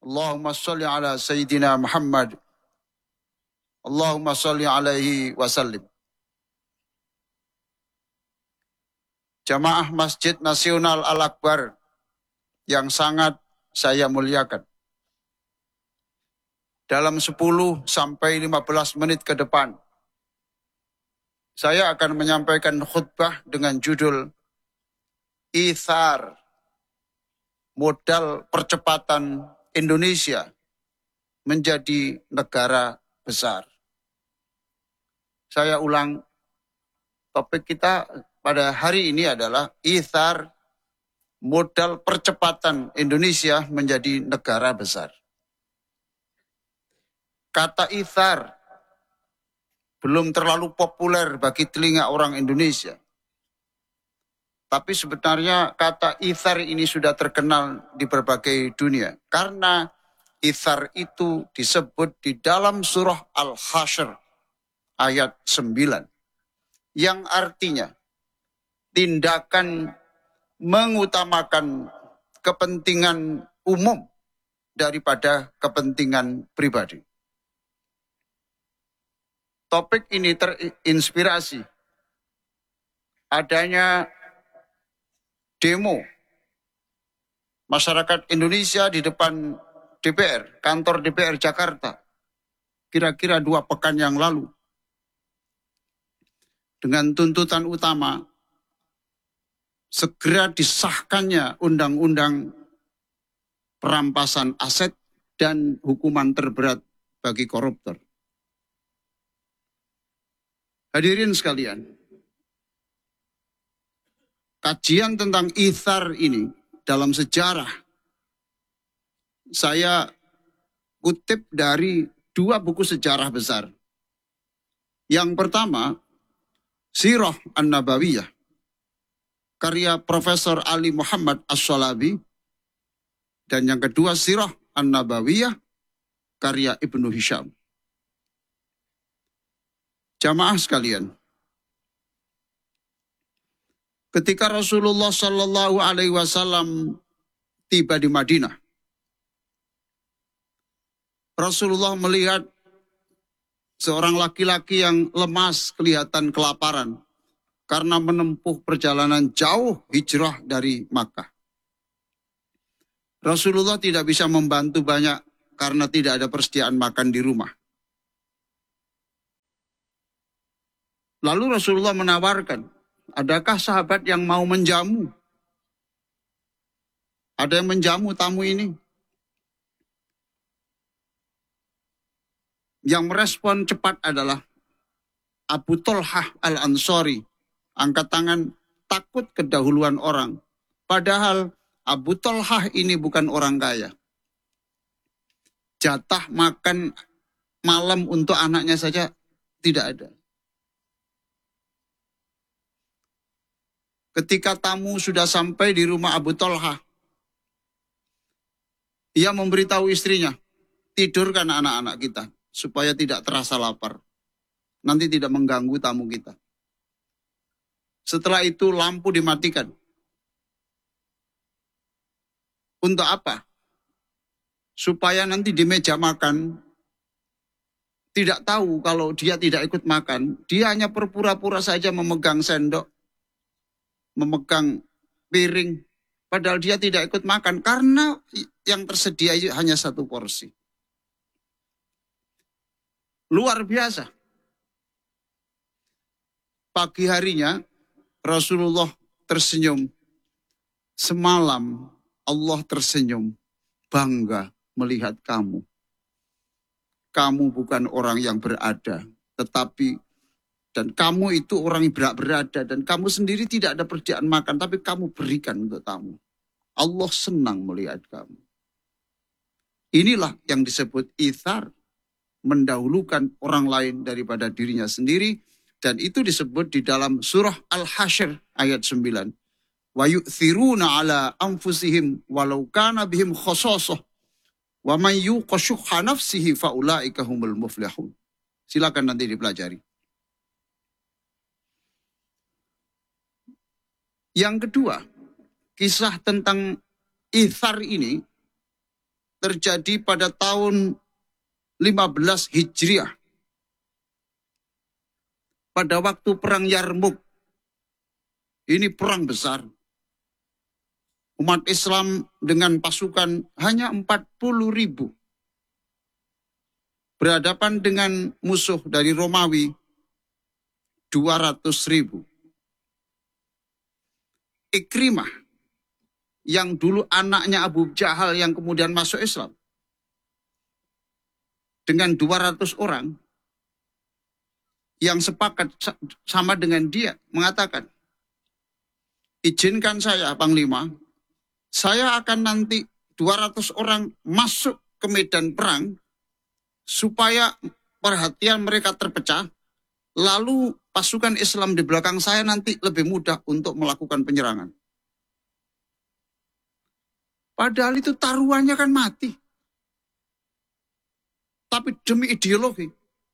Allahumma salli ala Sayyidina Muhammad. Allahumma salli alaihi wasallim. Jamaah Masjid Nasional Al-Akbar yang sangat saya muliakan. Dalam 10 sampai 15 menit ke depan, saya akan menyampaikan khutbah dengan judul Ithar, modal percepatan Indonesia menjadi negara besar. Saya ulang, topik kita pada hari ini adalah Ithar, modal percepatan Indonesia menjadi negara besar. Kata Ithar belum terlalu populer bagi telinga orang Indonesia. Tapi sebenarnya kata Ithar ini sudah terkenal di berbagai dunia. Karena Ithar itu disebut di dalam surah Al-Hasyr ayat 9. Yang artinya tindakan mengutamakan kepentingan umum daripada kepentingan pribadi. Topik ini terinspirasi adanya demo masyarakat Indonesia di depan DPR, kantor DPR Jakarta, kira-kira 2 pekan yang lalu. Dengan tuntutan utama, segera disahkannya undang-undang perampasan aset dan hukuman terberat bagi koruptor. Hadirin sekalian, kajian tentang Ithar ini dalam sejarah, saya kutip dari 2 buku sejarah besar. Yang pertama, Sirah An-Nabawiyah, karya Profesor Ali Muhammad As-Shalabi. Dan yang kedua, Sirah An-Nabawiyah, karya Ibnu Hisham. Jamaah sekalian, ketika Rasulullah Shallallahu Alaihi Wasallam tiba di Madinah, Rasulullah melihat seorang laki-laki yang lemas, kelihatan kelaparan karena menempuh perjalanan jauh hijrah dari Makkah. Rasulullah tidak bisa membantu banyak karena tidak ada persediaan makan di rumah. Lalu Rasulullah menawarkan, adakah sahabat yang mau menjamu? Ada yang menjamu tamu ini? Yang merespon cepat adalah Abu Tolhah Al-Ansari. Angkat tangan, takut kedahuluan orang. Padahal Abu Tolhah ini bukan orang kaya. Jatah makan malam untuk anaknya saja tidak ada. Ketika tamu sudah sampai di rumah Abu Tolhah, ia memberitahu istrinya, tidurkan anak-anak kita supaya tidak terasa lapar. Nanti tidak mengganggu tamu kita. Setelah itu lampu dimatikan. Untuk apa? Supaya nanti di meja makan tidak tahu kalau dia tidak ikut makan. Dia hanya pura-pura saja memegang sendok, memegang piring, padahal dia tidak ikut makan karena yang tersedia hanya 1 porsi. Luar biasa. Pagi harinya Rasulullah tersenyum. Semalam Allah tersenyum, bangga melihat kamu. Kamu bukan orang yang berada, tetapi dan kamu itu orang yang berada, dan kamu sendiri tidak ada persediaan makan, tapi kamu berikan untuk tamu. Allah senang melihat kamu. Inilah yang disebut ithar, mendahulukan orang lain daripada dirinya sendiri, dan itu disebut di dalam surah Al-Hasyr ayat 9. Wa yu'thiruna ala anfusihim walau kana bihim khasasah wa man yuqa syuhha nafsihi faulaika humul muflihun. Silakan nanti dipelajari. Yang kedua, kisah tentang ithar ini terjadi pada tahun 15 Hijriah. Pada waktu perang Yarmuk. Ini perang besar. Umat Islam dengan pasukan hanya 40.000. Berhadapan dengan musuh dari Romawi 200.000. Ikrimah yang dulu anaknya Abu Jahal yang kemudian masuk Islam dengan 200 orang yang sepakat sama dengan dia mengatakan, izinkan saya Panglima, saya akan nanti 200 orang masuk ke medan perang supaya perhatian mereka terpecah, lalu pasukan Islam di belakang saya nanti lebih mudah untuk melakukan penyerangan. Padahal itu taruhannya kan mati. Tapi demi ideologi.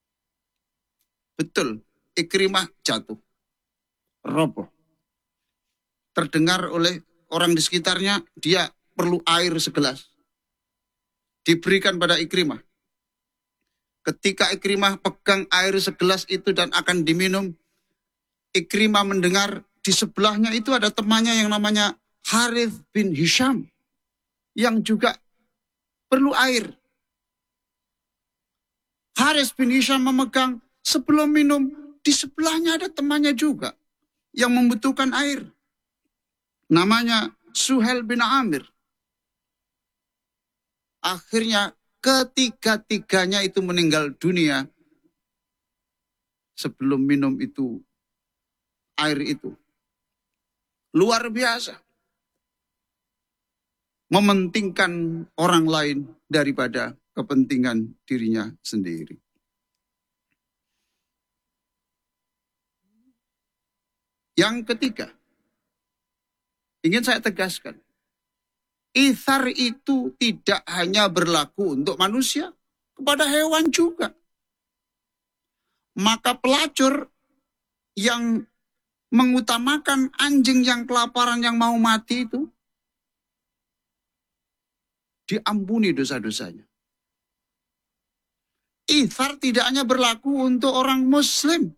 Betul, Ikrimah jatuh. Roboh. Terdengar oleh orang di sekitarnya, dia perlu air segelas. Diberikan pada Ikrimah. Ketika Ikrimah pegang air segelas itu dan akan diminum, Ikrimah mendengar di sebelahnya itu ada temannya yang namanya Harith bin Hisham yang juga perlu air. Harith bin Hisham memegang sebelum minum, di sebelahnya ada temannya juga yang membutuhkan air. Namanya Suhail bin Amir. Akhirnya ketiga-tiganya itu meninggal dunia sebelum minum itu air itu. Luar biasa. Mementingkan orang lain daripada kepentingan dirinya sendiri. Yang ketiga, ingin saya tegaskan, itsar itu tidak hanya berlaku untuk manusia, kepada hewan juga. Maka pelacur yang mengutamakan anjing yang kelaparan yang mau mati itu, diampuni dosa-dosanya. Itsar tidak hanya berlaku untuk orang Muslim,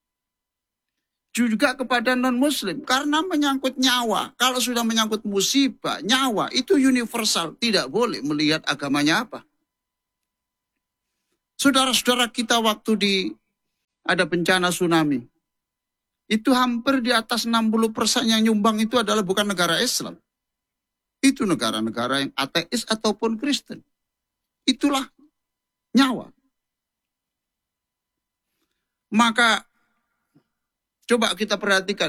juga kepada non-Muslim, karena menyangkut nyawa. Kalau sudah menyangkut musibah, nyawa, itu universal. Tidak boleh melihat agamanya apa. Saudara-saudara kita waktu ada bencana tsunami, itu hampir di atas 60% yang nyumbang itu adalah bukan negara Islam. Itu negara-negara yang ateis ataupun Kristen. Itulah nyawa. Maka coba kita perhatikan.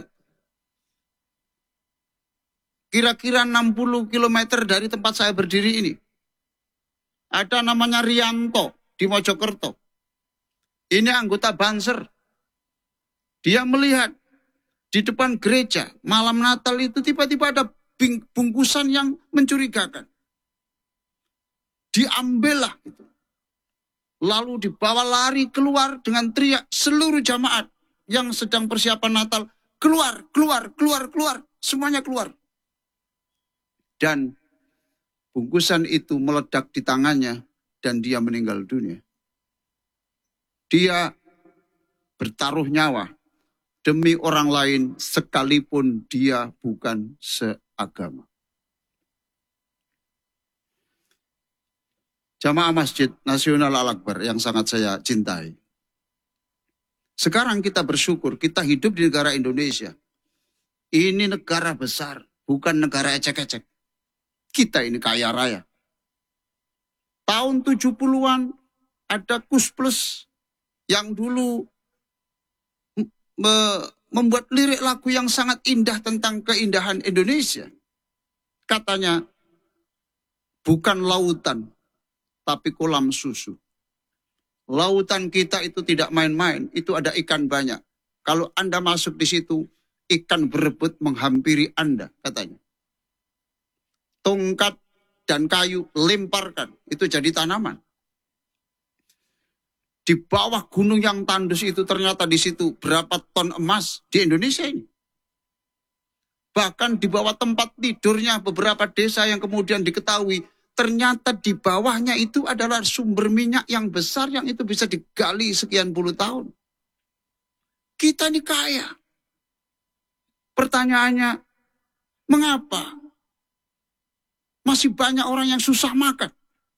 Kira-kira 60 km dari tempat saya berdiri ini, ada namanya Rianto di Mojokerto. Ini anggota Banser. Dia melihat di depan gereja malam Natal itu tiba-tiba ada bungkusan yang mencurigakan. Diambillah itu. Lalu dibawa lari keluar dengan teriak seluruh jamaat yang sedang persiapan Natal, keluar, keluar, keluar, keluar, semuanya keluar. Dan bungkusan itu meledak di tangannya dan dia meninggal dunia. Dia bertaruh nyawa demi orang lain sekalipun dia bukan seagama. Jamaah Masjid Nasional Al-Akbar yang sangat saya cintai. Sekarang kita bersyukur kita hidup di negara Indonesia. Ini negara besar, bukan negara ecek-ecek. Kita ini kaya raya. Tahun 70-an ada Kus Plus yang dulu membuat lirik lagu yang sangat indah tentang keindahan Indonesia. Katanya, bukan lautan, tapi kolam susu. Lautan kita itu tidak main-main, itu ada ikan banyak. Kalau Anda masuk di situ, ikan berebut menghampiri Anda, katanya. Tongkat dan kayu lemparkan, itu jadi tanaman. Di bawah gunung yang tandus itu ternyata di situ berapa ton emas di Indonesia ini. Bahkan di bawah tempat tidurnya beberapa desa yang kemudian diketahui ternyata di bawahnya itu adalah sumber minyak yang besar yang itu bisa digali sekian puluh tahun. Kita ini kaya. Pertanyaannya, mengapa masih banyak orang yang susah makan?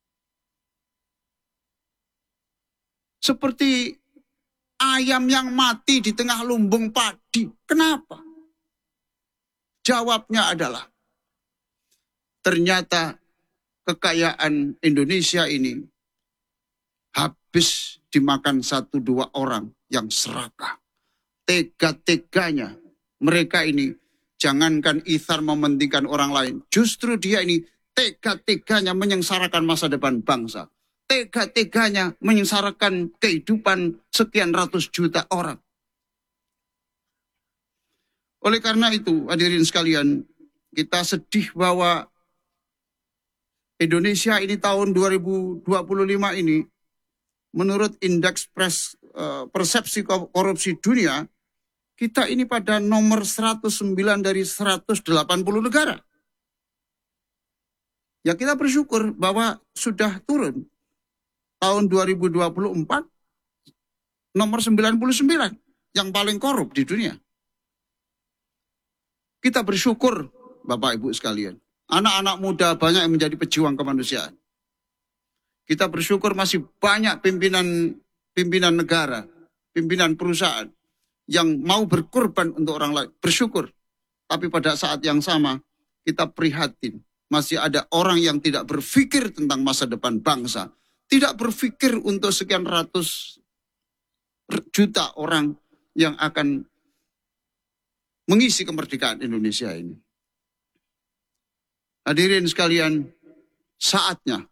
Seperti ayam yang mati di tengah lumbung padi. Kenapa? Jawabnya adalah, ternyata kekayaan Indonesia ini habis dimakan 1-2 orang yang serakah. Tega-teganya mereka ini, jangankan ithar mementingkan orang lain, justru dia ini tega-teganya menyengsarakan masa depan bangsa. Tega-teganya menyengsarakan kehidupan sekian ratus juta orang. Oleh karena itu, hadirin sekalian, kita sedih bahwa Indonesia ini tahun 2025 ini, menurut indeks persepsi korupsi dunia, kita ini pada nomor 109 dari 180 negara. Ya kita bersyukur bahwa sudah turun. Tahun 2024, nomor 99 yang paling korup di dunia. Kita bersyukur, Bapak Ibu sekalian. Anak-anak muda banyak yang menjadi pejuang kemanusiaan. Kita bersyukur masih banyak pimpinan negara, pimpinan perusahaan yang mau berkorban untuk orang lain. Bersyukur. Tapi pada saat yang sama, kita prihatin. Masih ada orang yang tidak berpikir tentang masa depan bangsa. Tidak berpikir untuk sekian ratus juta orang yang akan mengisi kemerdekaan Indonesia ini. Hadirin sekalian, saatnya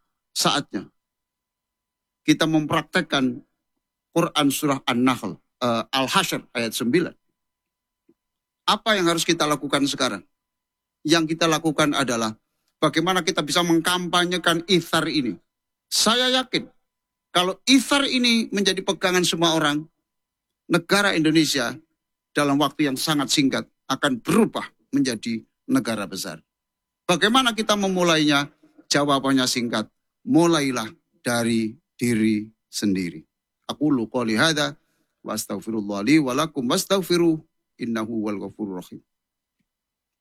kita mempraktekkan Quran surah An-Nahl, Al-Hasyr ayat 9. Apa yang harus kita lakukan sekarang? Yang kita lakukan adalah bagaimana kita bisa mengkampanyekan ithar ini. Saya yakin kalau ithar ini menjadi pegangan semua orang, negara Indonesia dalam waktu yang sangat singkat akan berubah menjadi negara besar. Bagaimana kita memulainya? Jawabannya singkat. Mulailah dari diri sendiri. Aqulu qouli hadza wa astaghfirullah li wa lakum wastaghfiruh innahu wal ghafurur rahim.